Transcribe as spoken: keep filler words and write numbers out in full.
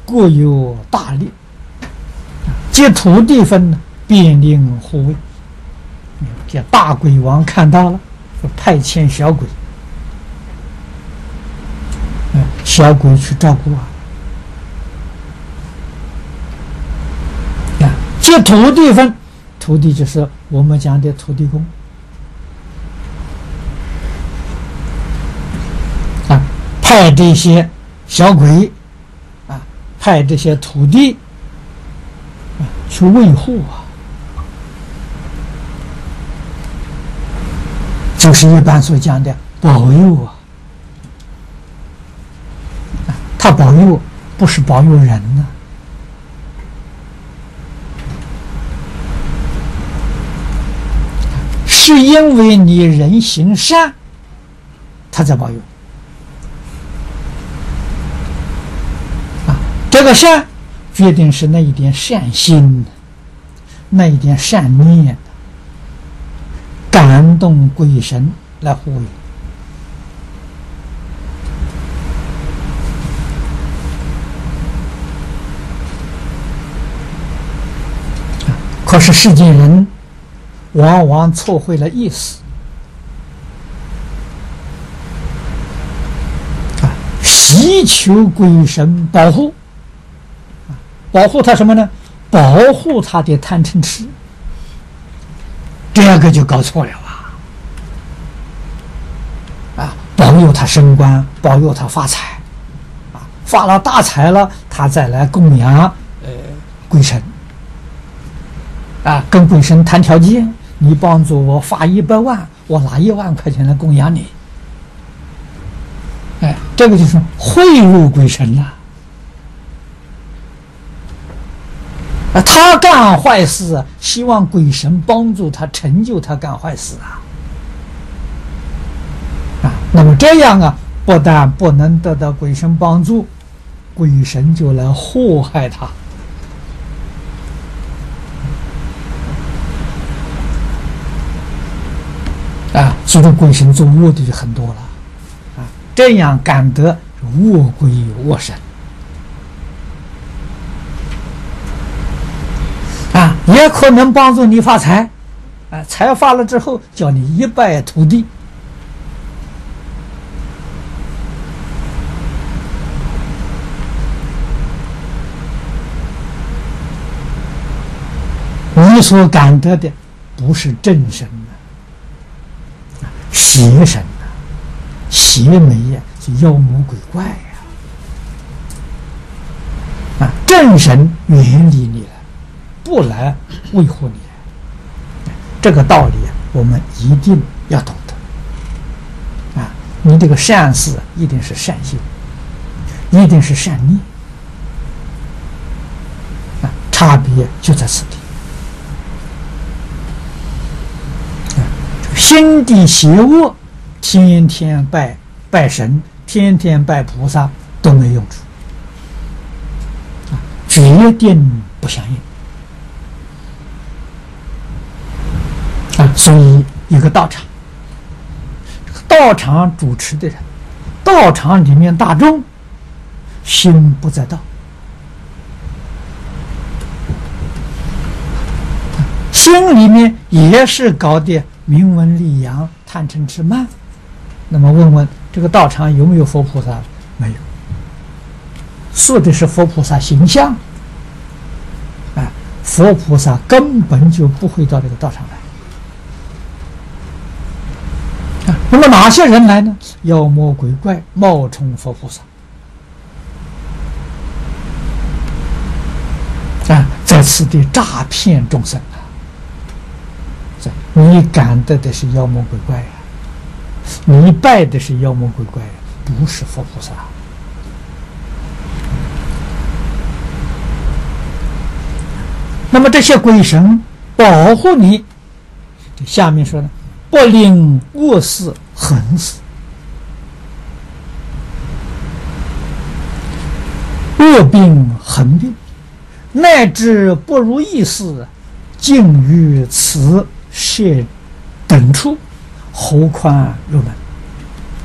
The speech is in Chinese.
各有大利。借土地分呢，便令护卫。这大鬼王看到了，就派遣小鬼，小鬼去照顾啊。啊，借土地分，土地就是我们讲的土地公。啊，派这些小鬼，啊，派这些土地，啊，去维护啊。就是一般所讲的保佑啊，他保佑不是保佑人呢、啊，是因为你人行善，他在保佑。啊，这个善决定是那一点善心，那一点善念。感动鬼神来护卫。可是世间人往往错会了意思啊，祈求鬼神保护啊，保护他什么呢？保护他的贪嗔痴。这个就搞错了啊！啊，保佑他升官，保佑他发财，啊，发了大财了，他再来供养呃鬼神，啊，跟鬼神谈条件，你帮助我发一百万，我拿一万块钱来供养你。哎，这个就是贿赂鬼神了。啊，他干坏事，希望鬼神帮助他成就他干坏事啊！啊，那么这样啊，不但不能得到鬼神帮助，鬼神就来祸害他。啊，所以说鬼神做恶的就很多了，啊，这样感得恶鬼恶神。啊，也可能帮助你发财，啊，财发了之后，叫你一败涂地。你所感得的不是正神呐，邪神呐，邪魅呀，是妖魔鬼怪呀。啊，正神远离你了。不来维护你，这个道理我们一定要懂得啊！你这个善事一定是善心，一定是善念啊，差别就在此地啊！心地邪恶，天天拜拜神，天天拜菩萨都没用处啊，决定不相应。啊，所以一个道场，道场主持的人，道场里面大众心不在道，心里面也是搞的名闻利养、贪嗔痴慢。那么问问这个道场有没有佛菩萨？没有，塑的是佛菩萨形象，啊，佛菩萨根本就不会到这个道场来。那么哪些人来呢？妖魔鬼怪冒充佛菩萨啊，在此地诈骗众生啊！你感得的是妖魔鬼怪呀、啊，你拜的是妖魔鬼怪、啊，不是佛菩萨。那么这些鬼神保护你，下面说呢？不令恶事横死，恶病横病，乃至不如意事，尽于此设等处，何况入门。